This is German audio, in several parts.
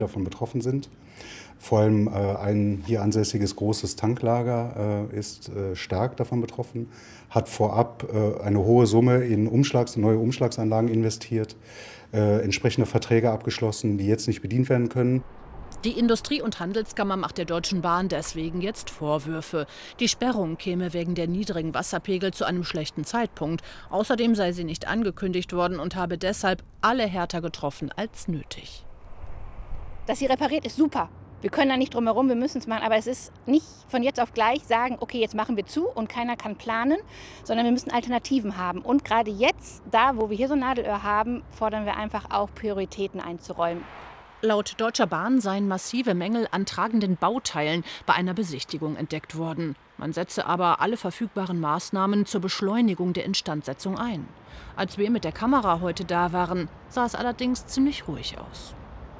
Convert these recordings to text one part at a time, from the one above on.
davon betroffen sind. Vor allem ein hier ansässiges großes Tanklager ist stark davon betroffen, hat vorab eine hohe Summe in neue Umschlagsanlagen investiert, entsprechende Verträge abgeschlossen, die jetzt nicht bedient werden können. Die Industrie- und Handelskammer macht der Deutschen Bahn deswegen jetzt Vorwürfe. Die Sperrung käme wegen der niedrigen Wasserpegel zu einem schlechten Zeitpunkt. Außerdem sei sie nicht angekündigt worden und habe deshalb alle härter getroffen als nötig. Dass sie repariert, ist super. Wir können da nicht drum herum, wir müssen es machen. Aber es ist nicht von jetzt auf gleich sagen, okay, jetzt machen wir zu und keiner kann planen, sondern wir müssen Alternativen haben. Und gerade jetzt, da wo wir hier so ein Nadelöhr haben, fordern wir einfach auch Prioritäten einzuräumen. Laut Deutscher Bahn seien massive Mängel an tragenden Bauteilen bei einer Besichtigung entdeckt worden. Man setze aber alle verfügbaren Maßnahmen zur Beschleunigung der Instandsetzung ein. Als wir mit der Kamera heute da waren, sah es allerdings ziemlich ruhig aus.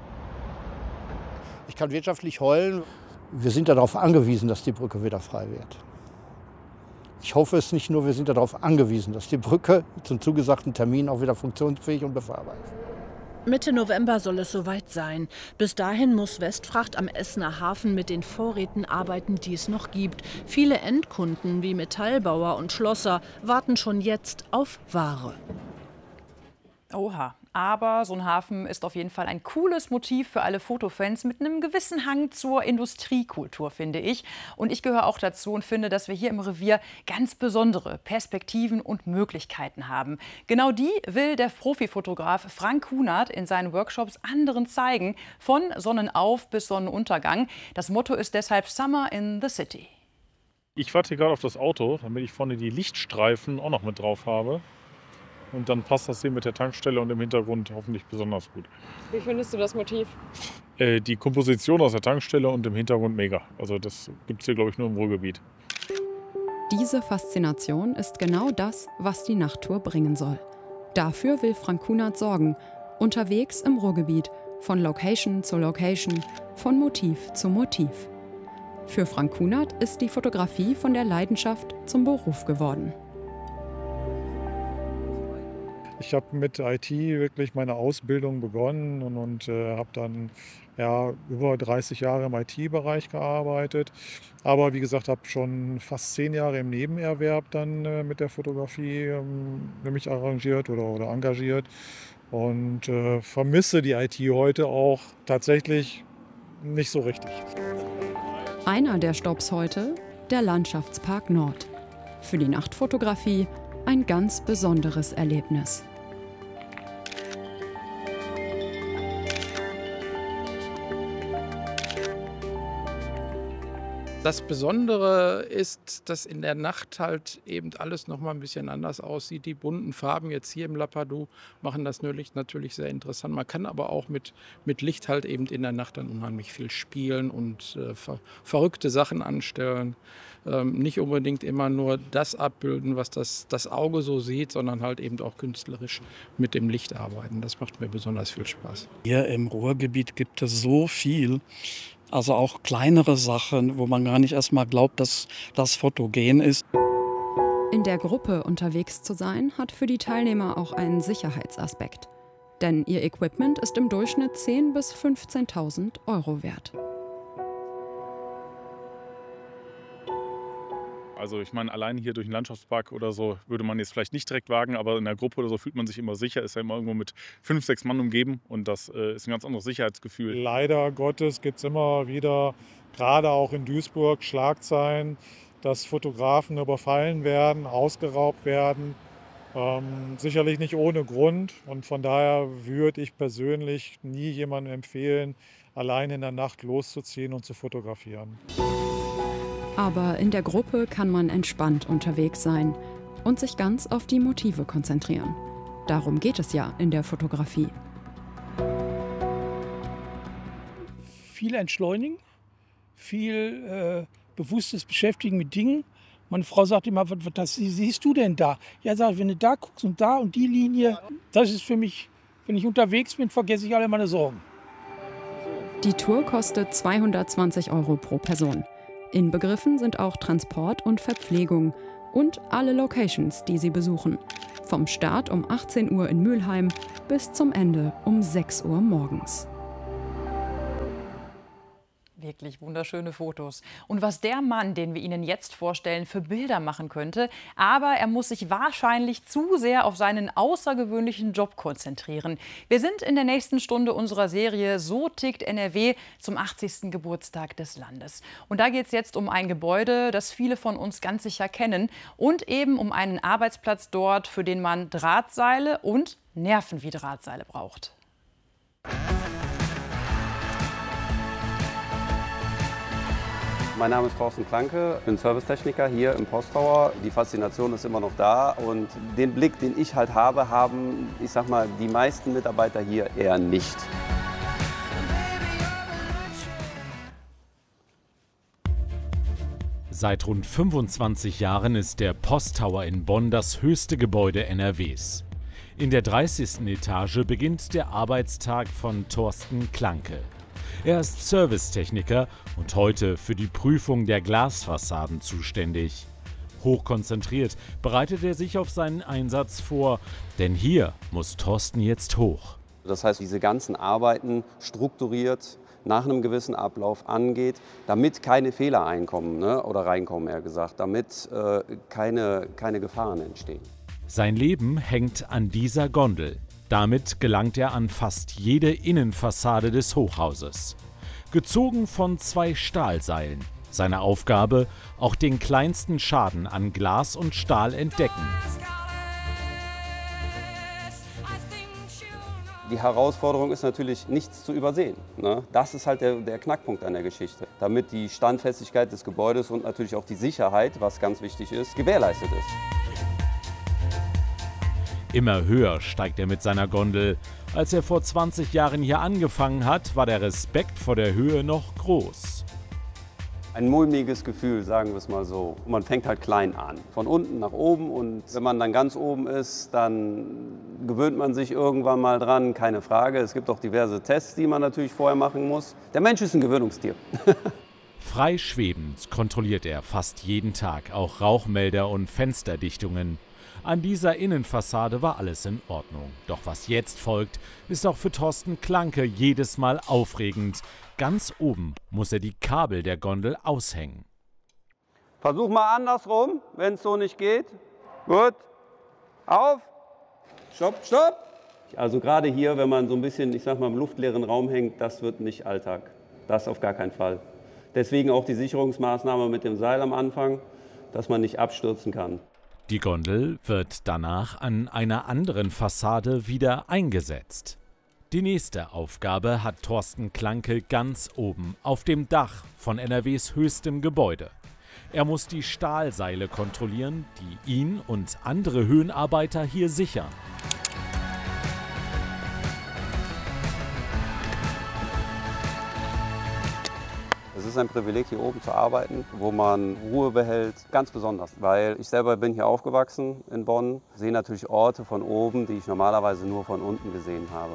Ich kann wirtschaftlich heulen. Wir sind darauf angewiesen, dass die Brücke wieder frei wird. Ich hoffe es nicht nur, wir sind darauf angewiesen, dass die Brücke zum zugesagten Termin auch wieder funktionsfähig und befahrbar ist. Mitte November soll es soweit sein. Bis dahin muss Westfracht am Essener Hafen mit den Vorräten arbeiten, die es noch gibt. Viele Endkunden wie Metallbauer und Schlosser warten schon jetzt auf Ware. Oha, aber so ein Hafen ist auf jeden Fall ein cooles Motiv für alle Fotofans mit einem gewissen Hang zur Industriekultur, finde ich. Und ich gehöre auch dazu und finde, dass wir hier im Revier ganz besondere Perspektiven und Möglichkeiten haben. Genau die will der Profifotograf Frank Kunert in seinen Workshops anderen zeigen, von Sonnenauf bis Sonnenuntergang. Das Motto ist deshalb Summer in the City. Ich warte gerade auf das Auto, damit ich vorne die Lichtstreifen auch noch mit drauf habe. Und dann passt das hier mit der Tankstelle und im Hintergrund hoffentlich besonders gut. Wie findest du das Motiv? Die Komposition aus der Tankstelle und im Hintergrund mega. Also das gibt es hier, glaube ich, nur im Ruhrgebiet. Diese Faszination ist genau das, was die Nachttour bringen soll. Dafür will Frank Kunert sorgen. Unterwegs im Ruhrgebiet, von Location zu Location, von Motiv zu Motiv. Für Frank Kunert ist die Fotografie von der Leidenschaft zum Beruf geworden. Ich habe mit IT wirklich meine Ausbildung begonnen und habe dann über 30 Jahre im IT-Bereich gearbeitet. Aber wie gesagt, habe schon fast 10 Jahre im Nebenerwerb dann mit der Fotografie mich arrangiert oder engagiert. Und vermisse die IT heute auch tatsächlich nicht so richtig. Einer der Stopps heute, der Landschaftspark Nord. Für die Nachtfotografie ein ganz besonderes Erlebnis. Das Besondere ist, dass in der Nacht halt eben alles noch mal ein bisschen anders aussieht. Die bunten Farben jetzt hier im Lapadou machen das natürlich sehr interessant. Man kann aber auch mit Licht halt eben in der Nacht dann unheimlich viel spielen und verrückte Sachen anstellen. Nicht unbedingt immer nur das abbilden, was das Auge so sieht, sondern halt eben auch künstlerisch mit dem Licht arbeiten. Das macht mir besonders viel Spaß. Hier im Ruhrgebiet gibt es so viel. Also auch kleinere Sachen, wo man gar nicht erst mal glaubt, dass das fotogen ist. In der Gruppe unterwegs zu sein, hat für die Teilnehmer auch einen Sicherheitsaspekt. Denn ihr Equipment ist im Durchschnitt 10.000 bis 15.000 € wert. Also ich meine, allein hier durch den Landschaftspark oder so würde man jetzt vielleicht nicht direkt wagen, aber in der Gruppe oder so fühlt man sich immer sicher, ist ja immer irgendwo mit 5, 6 Mann umgeben und das ist ein ganz anderes Sicherheitsgefühl. Leider Gottes gibt es immer wieder, gerade auch in Duisburg, Schlagzeilen, dass Fotografen überfallen werden, ausgeraubt werden. Sicherlich nicht ohne Grund und von daher würde ich persönlich nie jemandem empfehlen, allein in der Nacht loszuziehen und zu fotografieren. Aber in der Gruppe kann man entspannt unterwegs sein und sich ganz auf die Motive konzentrieren. Darum geht es ja in der Fotografie. Viel entschleunigen, viel bewusstes Beschäftigen mit Dingen. Meine Frau sagt immer, was siehst du denn da? Ja, sag ich, wenn du da guckst und die Linie, das ist für mich, wenn ich unterwegs bin, vergesse ich alle meine Sorgen. Die Tour kostet 220 € pro Person. Inbegriffen sind auch Transport und Verpflegung und alle Locations, die Sie besuchen. Vom Start um 18 Uhr in Mülheim bis zum Ende um 6 Uhr morgens. Wirklich wunderschöne Fotos. Und was der Mann, den wir Ihnen jetzt vorstellen, für Bilder machen könnte. Aber er muss sich wahrscheinlich zu sehr auf seinen außergewöhnlichen Job konzentrieren. Wir sind in der nächsten Stunde unserer Serie So tickt NRW zum 80. Geburtstag des Landes. Und da geht es jetzt um ein Gebäude, das viele von uns ganz sicher kennen. Und eben um einen Arbeitsplatz dort, für den man Drahtseile und Nerven wie Drahtseile braucht. Mein Name ist Thorsten Klanke, ich bin Servicetechniker hier im Posttower. Die Faszination ist immer noch da und den Blick, den ich halt habe, haben, ich sag mal, die meisten Mitarbeiter hier eher nicht. Seit rund 25 Jahren ist der Posttower in Bonn das höchste Gebäude NRWs. In der 30. Etage beginnt der Arbeitstag von Thorsten Klanke. Er ist Servicetechniker und heute für die Prüfung der Glasfassaden zuständig. Hochkonzentriert bereitet er sich auf seinen Einsatz vor, denn hier muss Thorsten jetzt hoch. Das heißt, diese ganzen Arbeiten strukturiert nach einem gewissen Ablauf angeht, damit keine Fehler einkommen, ne? Oder reinkommen, eher gesagt, damit keine Gefahren entstehen. Sein Leben hängt an dieser Gondel. Damit gelangt er an fast jede Innenfassade des Hochhauses. Gezogen von 2 Stahlseilen. Seine Aufgabe, auch den kleinsten Schaden an Glas und Stahl entdecken. Die Herausforderung ist natürlich, nichts zu übersehen, ne? Das ist halt der Knackpunkt an der Geschichte. Damit die Standfestigkeit des Gebäudes und natürlich auch die Sicherheit, was ganz wichtig ist, gewährleistet ist. Immer höher steigt er mit seiner Gondel. Als er vor 20 Jahren hier angefangen hat, war der Respekt vor der Höhe noch groß. Ein mulmiges Gefühl, sagen wir es mal so. Man fängt halt klein an, von unten nach oben, und wenn man dann ganz oben ist, dann gewöhnt man sich irgendwann mal dran, keine Frage. Es gibt auch diverse Tests, die man natürlich vorher machen muss. Der Mensch ist ein Gewöhnungstier. Frei schwebend kontrolliert er fast jeden Tag auch Rauchmelder und Fensterdichtungen. An dieser Innenfassade war alles in Ordnung. Doch was jetzt folgt, ist auch für Thorsten Klanke jedes Mal aufregend. Ganz oben muss er die Kabel der Gondel aushängen. Versuch mal andersrum, wenn es so nicht geht. Gut. Auf. Stopp, stopp. Also gerade hier, wenn man so ein bisschen, ich sag mal, im luftleeren Raum hängt, das wird nicht Alltag. Das auf gar keinen Fall. Deswegen auch die Sicherungsmaßnahme mit dem Seil am Anfang, dass man nicht abstürzen kann. Die Gondel wird danach an einer anderen Fassade wieder eingesetzt. Die nächste Aufgabe hat Thorsten Klanke ganz oben auf dem Dach von NRWs höchstem Gebäude. Er muss die Stahlseile kontrollieren, die ihn und andere Höhenarbeiter hier sichern. Es ist ein Privileg, hier oben zu arbeiten, wo man Ruhe behält, ganz besonders. Weil ich selber bin hier aufgewachsen in Bonn, sehe natürlich Orte von oben, die ich normalerweise nur von unten gesehen habe.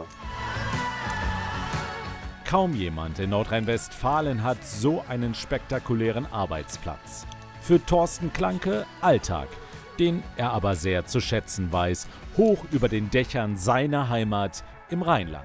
Kaum jemand in Nordrhein-Westfalen hat so einen spektakulären Arbeitsplatz. Für Thorsten Klanke Alltag, den er aber sehr zu schätzen weiß, hoch über den Dächern seiner Heimat im Rheinland.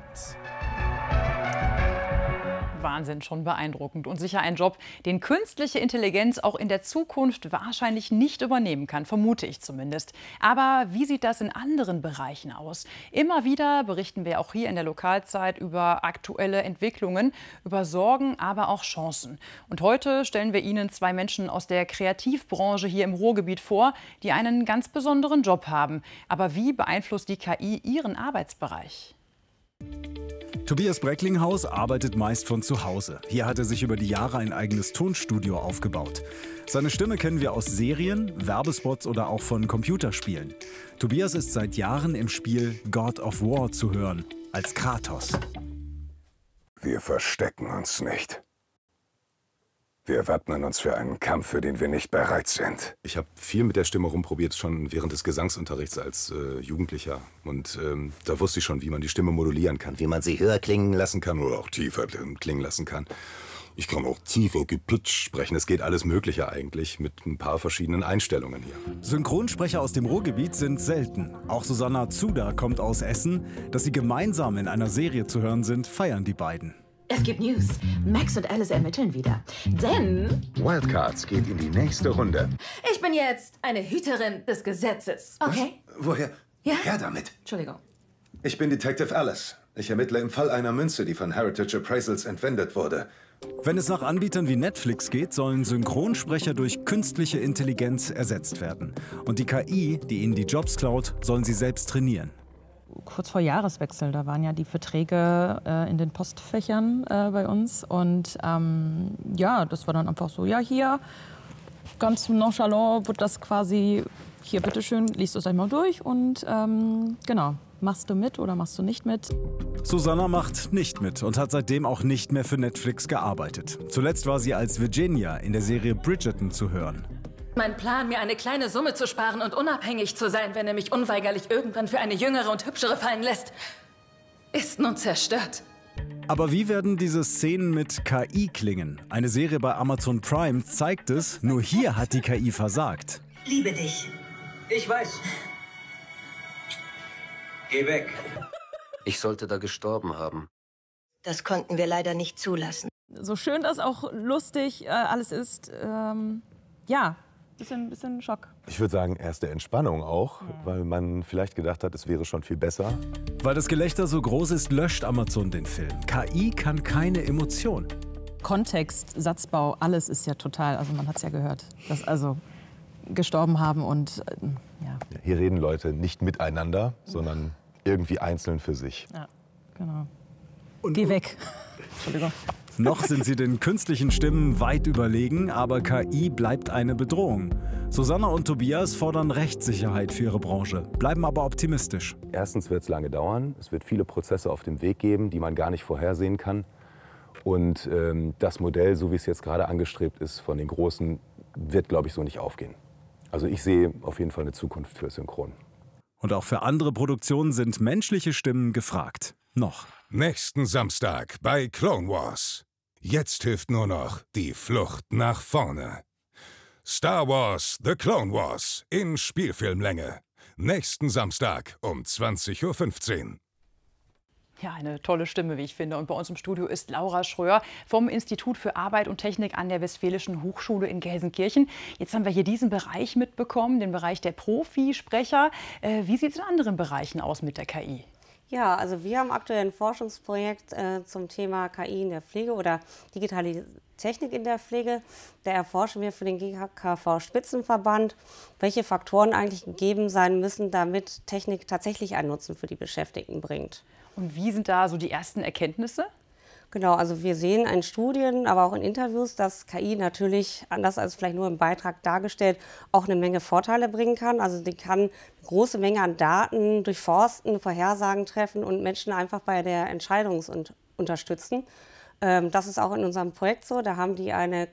Wahnsinn, schon beeindruckend und sicher ein Job, den künstliche Intelligenz auch in der Zukunft wahrscheinlich nicht übernehmen kann, vermute ich zumindest. Aber wie sieht das in anderen Bereichen aus? Immer wieder berichten wir auch hier in der Lokalzeit über aktuelle Entwicklungen, über Sorgen, aber auch Chancen. Und heute stellen wir Ihnen 2 Menschen aus der Kreativbranche hier im Ruhrgebiet vor, die einen ganz besonderen Job haben. Aber wie beeinflusst die KI ihren Arbeitsbereich? Tobias Brecklinghaus arbeitet meist von zu Hause. Hier hat er sich über die Jahre ein eigenes Tonstudio aufgebaut. Seine Stimme kennen wir aus Serien, Werbespots oder auch von Computerspielen. Tobias ist seit Jahren im Spiel God of War zu hören, als Kratos. Wir verstecken uns nicht. Wir wappnen uns für einen Kampf, für den wir nicht bereit sind. Ich habe viel mit der Stimme rumprobiert, schon während des Gesangsunterrichts als Jugendlicher. Und da wusste ich schon, wie man die Stimme modulieren kann. Wie man sie höher klingen lassen kann oder auch tiefer klingen lassen kann. Ich kann auch tiefer gepitcht sprechen. Es geht alles Mögliche eigentlich mit ein paar verschiedenen Einstellungen hier. Synchronsprecher aus dem Ruhrgebiet sind selten. Auch Susanna Zuda kommt aus Essen. Dass sie gemeinsam in einer Serie zu hören sind, feiern die beiden. Es gibt News. Max und Alice ermitteln wieder. Denn Wildcards geht in die nächste Runde. ich bin jetzt eine Hüterin des Gesetzes. Okay? Woher? Ja? Her damit. Entschuldigung. Ich bin Detective Alice. Ich ermittle im Fall einer Münze, die von Heritage Appraisals entwendet wurde. Wenn es nach Anbietern wie Netflix geht, sollen Synchronsprecher durch künstliche Intelligenz ersetzt werden. Und die KI, die ihnen die Jobs klaut, sollen sie selbst trainieren. Kurz vor Jahreswechsel, da waren ja die Verträge in den Postfächern bei uns. Und ja, das war dann einfach so, ja, hier, ganz nonchalant wird das quasi, hier, bitteschön, liest es einmal durch und genau. Machst du mit oder machst du nicht mit? Susanna macht nicht mit und hat seitdem auch nicht mehr für Netflix gearbeitet. Zuletzt war sie als Virginia in der Serie Bridgerton zu hören. Mein Plan, mir eine kleine Summe zu sparen und unabhängig zu sein, wenn er mich unweigerlich irgendwann für eine jüngere und hübschere fallen lässt, ist nun zerstört. Aber wie werden diese Szenen mit KI klingen? Eine Serie bei Amazon Prime zeigt es, nur hier hat die KI versagt. Liebe dich. Ich weiß. Geh weg. Ich sollte da gestorben haben. Das konnten wir leider nicht zulassen. So schön das auch lustig alles ist, ja, bisschen Schock. Ich würde sagen, erste Entspannung auch, weil man vielleicht gedacht hat, es wäre schon viel besser. Weil das Gelächter so groß ist, löscht Amazon den Film. KI kann keine Emotion. Kontext, Satzbau, alles ist ja total, also man hat es ja gehört, dass also gestorben haben und ja. Hier reden Leute nicht miteinander, sondern irgendwie einzeln für sich. Ja, genau. Geh weg. Entschuldigung. Noch sind sie den künstlichen Stimmen weit überlegen, aber KI bleibt eine Bedrohung. Susanna und Tobias fordern Rechtssicherheit für ihre Branche, bleiben aber optimistisch. Erstens wird es lange dauern. Es wird viele Prozesse auf dem Weg geben, die man gar nicht vorhersehen kann. Und das Modell, so wie es jetzt gerade angestrebt ist von den Großen, wird, glaube ich, so nicht aufgehen. Also ich sehe auf jeden Fall eine Zukunft für Synchron. Und auch für andere Produktionen sind menschliche Stimmen gefragt. Noch. Nächsten Samstag bei Clone Wars. Jetzt hilft nur noch die Flucht nach vorne. Star Wars The Clone Wars in Spielfilmlänge. Nächsten Samstag um 20:15 Uhr. Ja, eine tolle Stimme, wie ich finde. Und bei uns im Studio ist Laura Schröer vom Institut für Arbeit und Technik an der Westfälischen Hochschule in Gelsenkirchen. Jetzt haben wir hier diesen Bereich mitbekommen, den Bereich der Profisprecher. Wie sieht es in anderen Bereichen aus mit der KI? Ja, also wir haben aktuell ein Forschungsprojekt zum Thema KI in der Pflege oder digitale Technik in der Pflege. Da erforschen wir für den GKV-Spitzenverband, welche Faktoren eigentlich gegeben sein müssen, damit Technik tatsächlich einen Nutzen für die Beschäftigten bringt. Und wie sind da so die ersten Erkenntnisse? Genau, also wir sehen in Studien, aber auch in Interviews, dass KI natürlich, anders als vielleicht nur im Beitrag dargestellt, auch eine Menge Vorteile bringen kann. Also die kann eine große Menge an Daten durchforsten, Vorhersagen treffen und Menschen einfach bei der Entscheidung unterstützen. Das ist auch in unserem Projekt so. Da haben die eine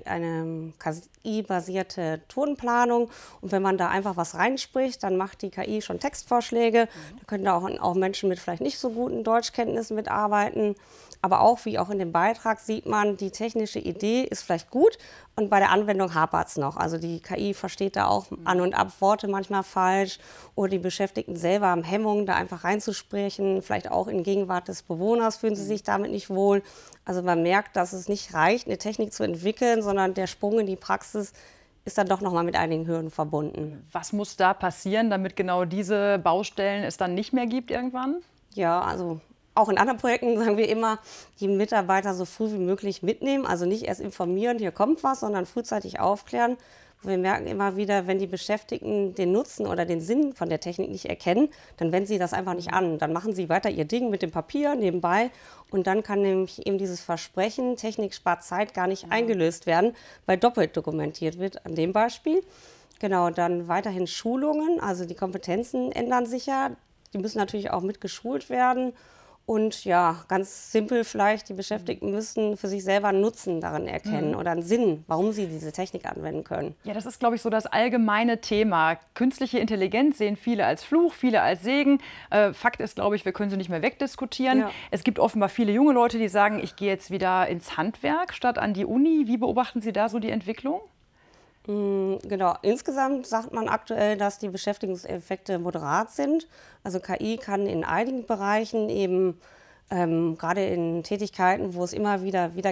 KI-basierte Tonplanung. Und wenn man da einfach was reinspricht, dann macht die KI schon Textvorschläge. Da können da auch Menschen mit vielleicht nicht so guten Deutschkenntnissen mitarbeiten. Aber auch, wie auch in dem Beitrag, sieht man, die technische Idee ist vielleicht gut und bei der Anwendung hapert es noch. Also die KI versteht da auch an und ab Worte manchmal falsch oder die Beschäftigten selber haben Hemmungen, da einfach reinzusprechen. Vielleicht auch in Gegenwart des Bewohners fühlen sie sich damit nicht wohl. Also man merkt, dass es nicht reicht, eine Technik zu entwickeln, sondern der Sprung in die Praxis ist dann doch noch mal mit einigen Hürden verbunden. Was muss da passieren, damit genau diese Baustellen es dann nicht mehr gibt irgendwann? Ja, also auch in anderen Projekten sagen wir immer, die Mitarbeiter so früh wie möglich mitnehmen. Also nicht erst informieren, hier kommt was, sondern frühzeitig aufklären. Wir merken immer wieder, wenn die Beschäftigten den Nutzen oder den Sinn von der Technik nicht erkennen, dann wenden sie das einfach nicht an. Dann machen sie weiter ihr Ding mit dem Papier nebenbei. Und dann kann nämlich eben dieses Versprechen, Technik spart Zeit, gar nicht eingelöst werden, weil doppelt dokumentiert wird an dem Beispiel. Genau, dann weiterhin Schulungen. Also die Kompetenzen ändern sich ja. Die müssen natürlich auch mitgeschult werden. Und ja, ganz simpel vielleicht, die Beschäftigten müssen für sich selber einen Nutzen darin erkennen oder einen Sinn, warum sie diese Technik anwenden können. Ja, das ist, glaube ich, so das allgemeine Thema. Künstliche Intelligenz sehen viele als Fluch, viele als Segen. Fakt ist, glaube ich, wir können sie nicht mehr wegdiskutieren. Ja. Es gibt offenbar viele junge Leute, die sagen, ich gehe jetzt wieder ins Handwerk statt an die Uni. Wie beobachten Sie da so die Entwicklung? Genau, insgesamt sagt man aktuell, dass die Beschäftigungseffekte moderat sind. Also KI kann in einigen Bereichen eben Gerade in Tätigkeiten, wo es immer wieder